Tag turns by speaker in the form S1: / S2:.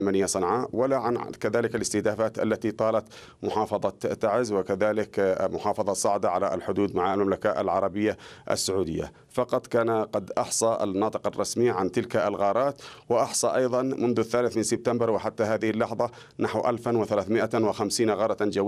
S1: اليمنية صنعاء، ولا عن كذلك الاستهدافات التي طالت محافظة تعز وكذلك محافظة صعدة على الحدود مع المملكة العربية السعودية. فقط كان قد أحصى الناطق الرسمي عن تلك الغارات، وأحصى أيضا منذ 3 سبتمبر وحتى هذه اللحظة نحو 1350 غارة جوية